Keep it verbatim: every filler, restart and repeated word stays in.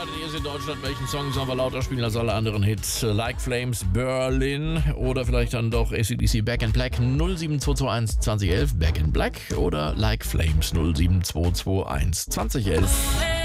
schaltet ihr es in Deutschland, welchen Song sollen wir lauter spielen als alle anderen Hits? Like Flames, Berlin oder vielleicht dann doch A C D C Back in Black null sieben zwei zwei eins zwanzig elf Back in Black oder Like Flames null sieben zwei zwei eins zwanzig elf.